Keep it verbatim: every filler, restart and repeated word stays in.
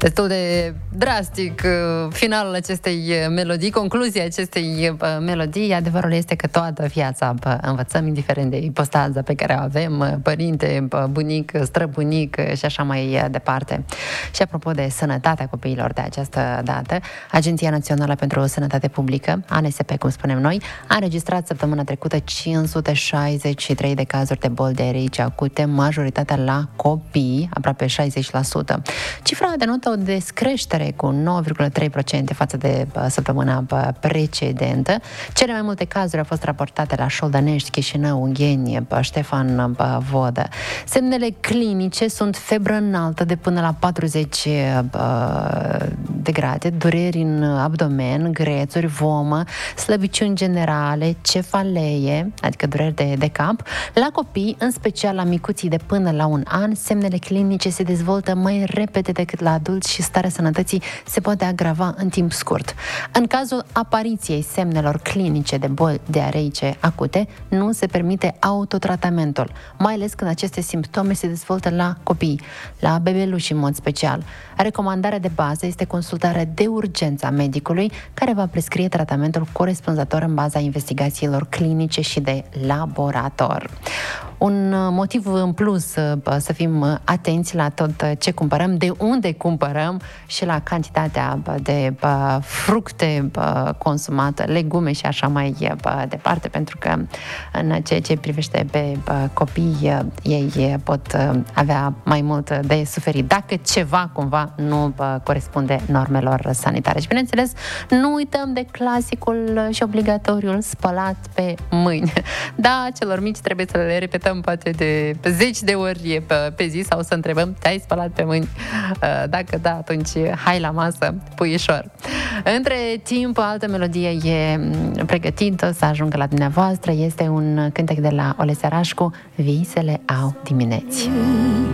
Destul de drastic finalul acestei melodii, concluzia acestei melodii. Adevărul este că toată viața învățăm, indiferent de ipostaza pe care o avem, părinte, bunic, străbunic și așa mai departe. Și apropo de sănătatea copiilor de această dată, Agenția Națională pentru Sănătate Publică, A N S P, cum spunem noi, a înregistrat săptămâna trecută cinci sute șaizeci și trei de cazuri de boli diareice acute, majoritatea la copii, aproape șaizeci la sută. Cifra denotă o descreștere cu nouă virgulă trei la sută față de săptămâna precedentă. Cele mai multe cazuri au fost raportate la Șoldănești, Chișinău, Ungheni, Ștefan Vodă. Semnele clinice sunt febră înaltă de până la patruzeci de grade, dureri în abdomen, grețuri, vomă, slăbiciuni generale, cefalee, adică dureri de, de cap. La copii, în special la micuții de până la un an, semnele clinice se dezvoltă mai repede decât la adulți și starea sănătății se poate agrava în timp scurt. În cazul apariției semnelor clinice de boli diareice acute, nu se permite autotratamentul, mai ales când aceste simptome se dezvoltă la copii, la bebeluși în mod special. Recomandarea de bază este consultarea de urgență a medicului, care va prescrie tratamentul corespunzător în baza investigațiilor clinice și de laborator. Un motiv în plus să fim atenți la tot ce cumpărăm, de unde cumpărăm și la cantitatea de fructe consumate, legume și așa mai departe, pentru că în ceea ce privește pe copii, ei pot avea mai mult de suferit dacă ceva cumva nu corespunde normelor sanitare. Și bineînțeles, nu uităm de clasicul și obligatoriul spălat pe mâini. Da, celor mici trebuie să le repetăm poate de zeci de ori pe, pe zi sau să întrebăm, te-ai spălat pe mâini? Dacă da, atunci hai la masă, puișor. Între timp, o altă melodie e pregătită să ajungă la dumneavoastră. Este un cântec de la Olesea Rașcu, Visele au dimineți.